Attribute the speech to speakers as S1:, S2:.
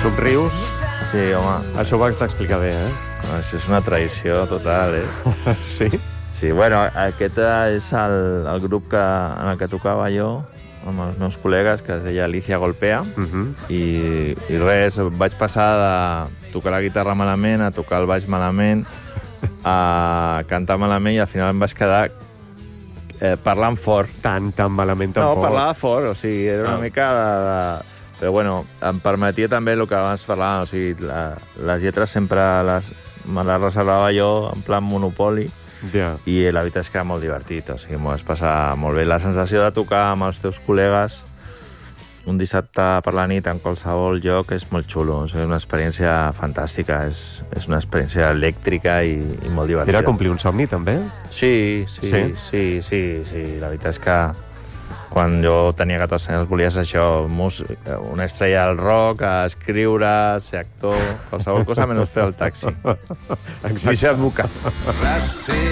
S1: somrius.
S2: Sí, home.
S1: Això ho vas explicar bé,
S2: Això és una tradició total,
S1: Sí?
S2: Sí, bueno, aquest és el grup en el que tocava jo, amb els meus col·legues, que es deia Alicia Golpea, i res, vaig passar de tocar la guitarra malament a tocar el baix malament, a cantar malament, i al final em vaig quedar parlant fort.
S1: Tan malament tampoc.
S2: No, parlava fort, o sigui, era una mica Però bueno, em permetia també el que abans parlàvem, o sigui, les lletres sempre me les reservava jo en plan Monopoli, i la veritat és que era molt divertit, o sigui, m'ho vas passar molt bé. La sensació de tocar amb els teus col·legues un dissabte per la nit en qualsevol lloc és molt xulo, és una experiència fantàstica, és una experiència elèctrica i molt divertida.
S1: Era complir un somni, també?
S2: Sí, la veritat és que quan jo tenia 14 anys volia ser això, una estrella del rock, escriure, ser actor, qualsevol cosa menys fer el taxi.
S1: Exacte.
S2: I ser advocat.